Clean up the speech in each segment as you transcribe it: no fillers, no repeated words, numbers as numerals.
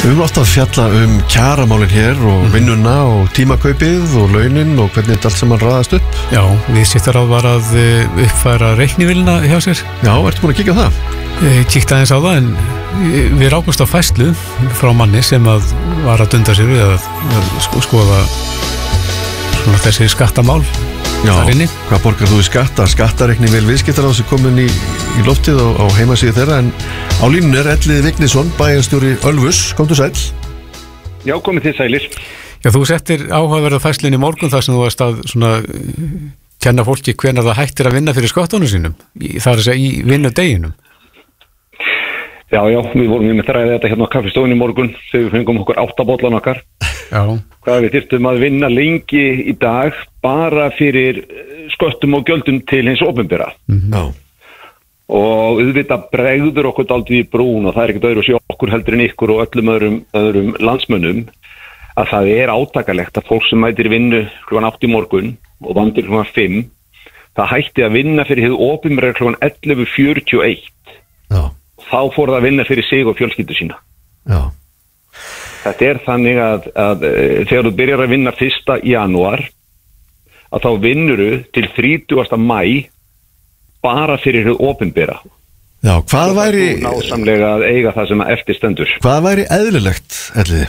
Við höfum alltaf fjalla kjaramálin hér og vinnuna og tímakaupið og launin og hvernig þetta allt saman raðast upp. Já, viðskiptaráð var að uppfæra reiknivélina hjá sér. Já, ertu búin að kíkja á það? Ég kíkti aðeins á það en við rákumst á færslu frá manni sem að var að dunda sér við að skoða svona þessi skattamál. Já, hvað borgar þú í skatta? Skattareikni vel viðskiptaráð sem komin í loftið á heimasíðu þeirra, en á línunni er Elliði Vignisson, bæjarstjóri Ölfus. Komdu sæll. Já, komið þið sælir. Já, þú settir áhugaverða færslun í morgun þar sem þú varst að svona kenna fólki hvenær það hættir að vinna fyrir sköttunum sínum. Það er að segja í vinnudeginum. Já, við vorum með að ræða þetta hérna á kaffistofunni í morgun þegar við fengum okkur 8 bollan okkar. Já. Hvað við þyrftum að vinna lengi í dag bara fyrir sköttum og gjöldum til hins opinbera. Já. Og auðvitað bregður okkur dálítið í brún og það er ekkert öðru að sjá okkur heldur en ykkur og öllum öðrum landsmönnum að það er átakalegt að fólk sem mætir vinnu klukkan 8 í morgun og vandir klukkan 5 það hætti að vinna fyrir hið opinbera klukkan 11:41. Já. Þá fór það að vinna fyrir sig og fjölskyldu sína. Já. Þetta er þannig að þegar þú byrjar að vinna 1. janúar að þá vinnuru til 30. maí bara fyrir hið opinbera. Já, hvað væri násamlega að eiga það sem eftir stendur. Hvað væri eðlilegt, Elliði?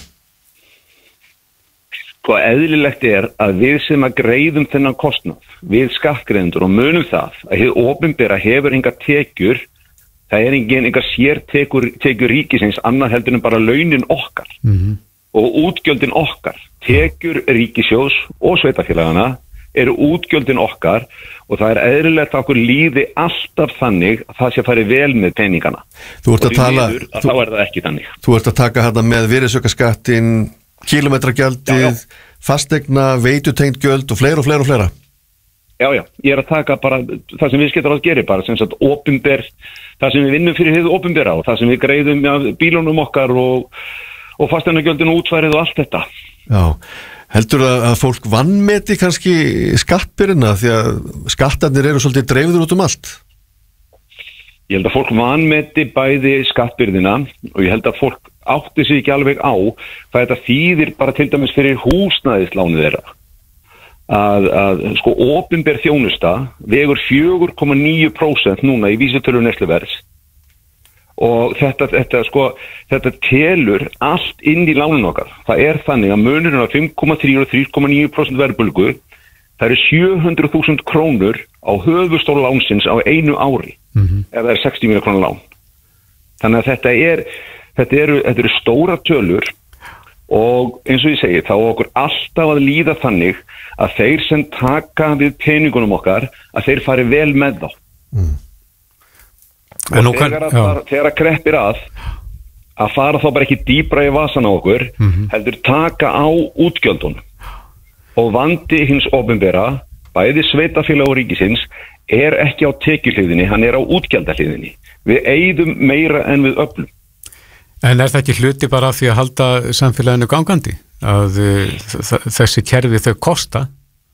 Hvað eðlilegt er að við sem að greiðum þennan kostnað, við skattgreiðendur og munum það að hið opinbera hefur enga tekjur. Það er engar sértekjur ríkisins annað heldur en bara launin okkar og útgjöldin okkar. Tekjur ríkisjós og sveitafélagana eru útgjöldin okkar og það er eðlilegt að okkur líði alltaf þannig að það sé farið vel með peningana. Þú ert að tala, þá er það ekki þannig. Þú ert að taka þetta með virðisaukaskattinn, kílómetragjaldið, fasteigna, veitutengt gjöld og fleira. Já, ég er að taka bara það sem viðskiptaráð gerir bara sem sagt opinber, það sem við vinnum fyrir hið opinbera og það sem við greiðum af bílunum okkar og fasteignagjöldin og útfærið og allt þetta. Já, heldur að fólk vanmeti kannski skattbyrðina því að skattarnir eru svolítið dreifður út allt? Ég held að fólk vanmeti bæði skattbyrðina og ég held að fólk átti sig ekki alveg á hvað þetta þýðir bara til dæmis fyrir húsnæðislánið þeirra. Að sko opinber þjónusta vegur 4,9% núna í vísitölu neysluverðs og þetta telur allt inn í lánun okkar. Það er þannig að munurinn á 5,3 og 3,9% verðbólgu það eru 700.000 krónur á höfuðstól lánsins á einu ári ef það er 60 milljóna króna lán. Þannig að þetta eru stóra tölur og eins og ég segi þá okkur alltaf að líða þannig að þeir sem taka við peningunum okkar að þeir fari vel með þá og þegar að kreppir að fara þá bara ekki dýpra í vasan á okkur heldur taka á útgjöldunum og vandi hins opinbera bæði sveitafélag og ríkisins er ekki á tekjuhliðinni, hann er á útgjaldahliðinni. Við eyðum meira en við öflum. En er það ekki hluti bara því að halda samfélaginu gangandi? Að þessi kerfi þau kosta?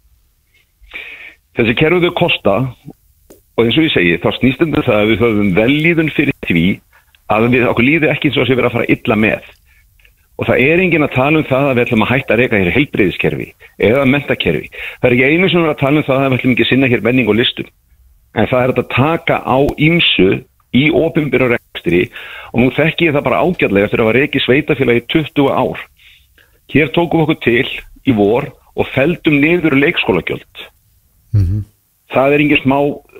Þessi kerfi þau kosta og eins og ég segi, þá snýst það að við höfum vellíðun fyrir því að okkur líði ekki eins og sé verið að fara illa með. Og það er enginn að tala um það að við ætlum að hætta að reka hér heilbrigðiskerfi eða menntakerfi. Það er ekki einu sem við að tala um það að við ætlum ekki að sinna hér menning og listum. En það er að taka á ýmsu í opinberu rekstri og nú þekki ég það bara ágætlega eftir að hafa rekið sveitafélagi í 20 ár. Hér tókum við okkur til í vor og feldum niður leikskólagjöld. Það er engin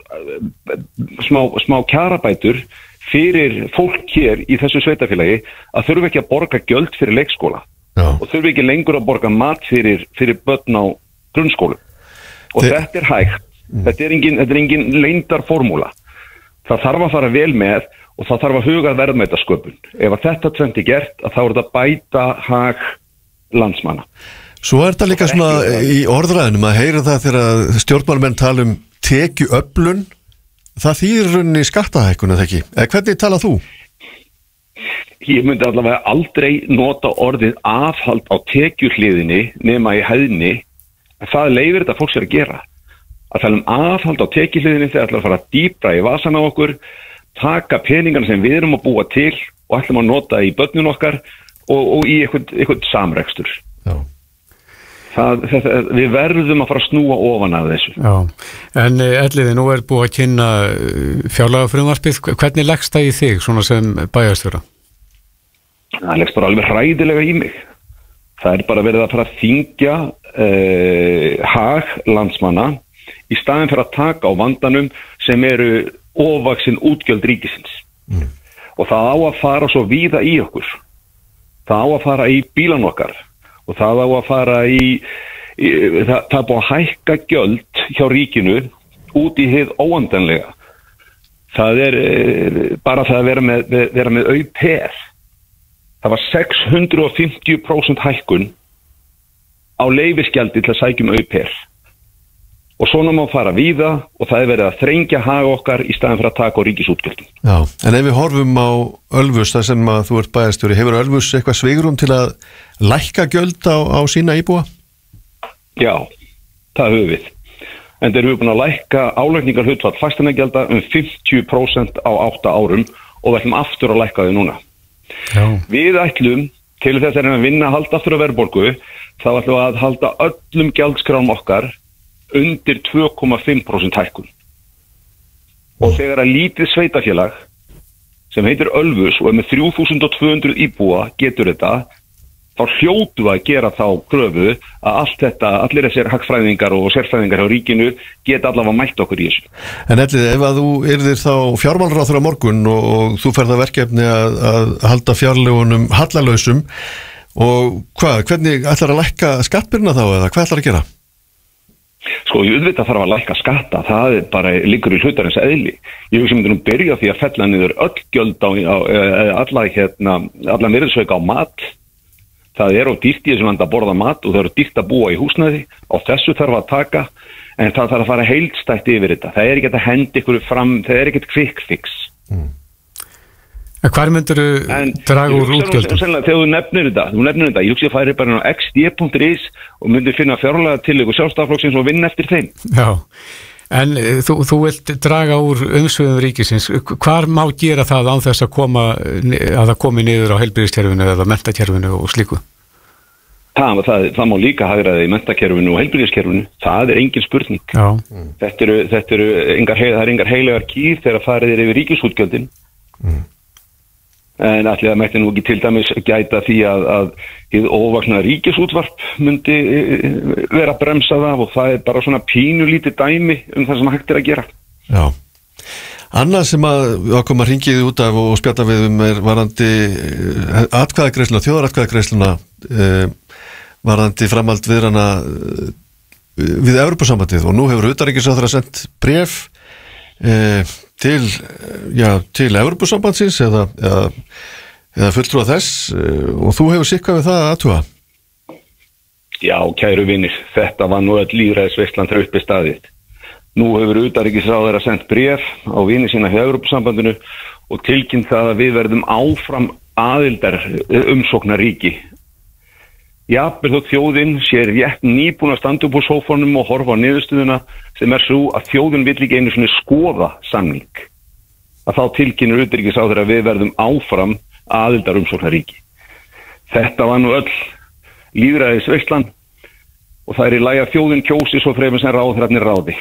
smá kjarabætur fyrir fólk hér í þessu sveitafélagi að þurfi ekki að borga gjöld fyrir leikskóla og þurfi ekki lengur að borga mat fyrir börn á grunnskólu. Og þetta er hægt. Þetta er engin leyndarformúla. Það þarf að fara vel með og það þarf að huga verðmætasköpun. Ef að þetta tvennt er gert, þá er þetta bæta hag landsmanna. Svo er þetta líka svona í orðræðinum að heyra það þegar stjórnmálamenn tala um tekjuöflun. Það þýðir rauninni skattahækkun eða ekki? Eða hvernig talað þú? Ég myndi allavega aldrei nota orðið afhald á tekjuhliðinni nema í hæðni. Það leyfir þetta fólk sér að gera. Að tala um afhald á tekjuhliðinni þegar ætlar að fara dýpra í vasan á okkur, taka peningana sem við erum að búa til og ætlum að nota í börnun okkar, og í eitthvað samrekstur. Já. Við verðum að fara að snúa ofan af þessu. Já, en Elliði, nú búið að kynna fjárlagafrumvarpið. Hvernig leggst það í þig, svona sem bæjarstjóra? Það leggst bara alveg hræðilega í mig. Það bara verið að fara að þyngja hag landsmanna í staðin fyrir að taka á vandanum sem eru ofvaxin útgjöld ríkisins. Og það á að fara svo víða í okkur. Það á að fara í bílan okkar og það á að fara það er búið að hækka gjöld hjá ríkinu út í hið óendanlega. Það bara það að vera með au-pair. Það var 650% hækkun á leyfisgjaldi til að sækja au-pair. Og svona má fara víða og það verið að þrengja hag okkar í staðin fyrir að taka á ríkisútgjöldum. Já, en ef við horfum á Ölfus, þar sem að þú ert bæjarstjóri, hefur Ölfus eitthvað svigrúm til að lækka gjöld á sína íbúa? Já, það höfum við. En þeir eru búin að lækka álagningarhlutfall fasteignagjalda 50% á 8 árum og við ætlum aftur að lækka þau núna. Já. Við ætlum til þess að vinna að halda aftur að verðbólgu, þá ætlum við að halda öllum gjaldskrám okkar undir 2,5% hækkun. Og þegar að lítið sveitafélag sem heitir Ölfus og með 3200 íbúa getur þetta, þá hljótu að gera þá kröfu að allt þetta, allir þessir hagfræðingar og sérfræðingar hjá ríkinu geta allavega mætt okkur í þessu. En Elliði, ef að þú yrðir þá fjármálaráðherra á morgun og þú ferð að verkefni að halda fjárlögunum hallalausum og hvernig ætlar að lækka skattbyrna þá eða hvað ætlar að gera? Sko, ég auðvitað þarf að lækka skatta, það bara liggur í hlutarins eðli. Ég hugsa myndi nú byrja því að fella niður öll gjöld á alla virðisauka á mat. Það á dýrt í þessum landi að borða mat og það dýrt að búa í húsnæði. Á þessu þarf að taka, en það þarf að fara heildstætt yfir þetta. Það ekki að henda ykkur fram, það ekki quick fix. En hvar myndirðu draga úr útgjöldum? Þegar þú nefnir þetta, ég hugsi að færi bara á xd.is og myndir finna fjárlaga til ykkur sjálfstæðisflokksins og vinna eftir þeim. Já, en þú vilt draga úr umsviðum ríkisins. Hvar má gera það án þess að það komi niður á heilbrigðiskerfinu eða menntakerfinu og slíku? Það má líka hagræða í menntakerfinu og heilbrigðiskerfinu. Það engin spurning. Já. Þetta eru engar heilegar kýr þegar farið yfir ríkisútgjöldin. En allir það mætti nú ekki til dæmis gæta því að hið óvaxna ríkisútvarp myndi vera bremsað af og það bara svona pínulítið dæmi það sem hægt að gera. Já. Annað sem við ákomum að hringið út af og spjalla við varðandi atkvæðagreiðsluna, þjóðaratkvæðagreiðsluna varðandi framhald viðrana við Evrópusambandið og nú hefur utanríkisráðherra sendt bréf til Evrópusambandsins eða fulltrúa þess og þú hefur sikkað við það að athuga. Já, kæru vinir, þetta var nú öll lýðræðisveislan þegar uppi staðið. Nú hefur utanríkisráðherra sendt bréf á vini sína hjá Evrópusambandinu og tilkynnt það að við verðum áfram aðildar umsóknaríki. Jafnvel þó þjóðin sér rétt nýbúin að standa upp úr sófanum og horfa á niðurstöðuna sem svo að þjóðin vill ekki einu sinni skoða samning. Að þá tilkynir utanríkisráðherra að við verðum áfram aðildar umsóknaríki. Þetta var nú öll lýðræðisveislan og það í lagi að þjóðin kjósi svo fremur sem ráðherrarnir ráði.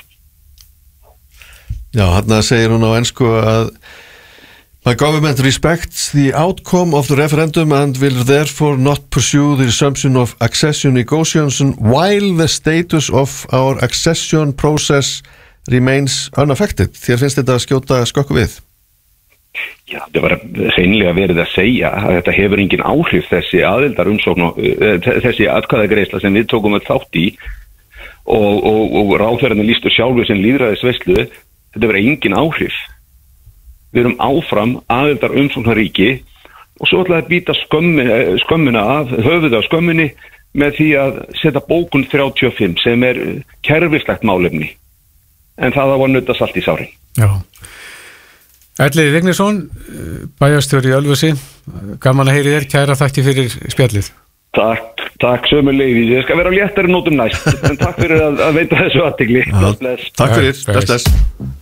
Já, þarna segir hún á ensku að My government respects the outcome of the referendum and will therefore not pursue the resumption of accession negotiations while the status of our accession process remains unaffected. Þér finnst þetta að skjóta skökku við? Já, það var hreinlega verið að segja að þetta hefur engin áhrif þessi aðildarumsókn og þessi atkvæðagreiðsla sem við tókum öll þátt í og ráðherrarnir lýstu sjálfur sem lýðræðisveislu, þetta verið engin áhrif. Við erum áfram aðildar umsóknaríki og svo ætlaði að býta skömmina af, höfuð á skömminni með því að setja bókun 35 sem kerfislegt málefni. En það var nuddast allt í sári. Já. Elliði Vignisson, bæjarstjóri í Ölfusi, gaman að heyri þér, kæra þakki fyrir spjallið. Takk sömuleiðis. Ég skal vera á léttari nótum næst, en takk fyrir að veita þessu athygli. Takk fyrir, bless.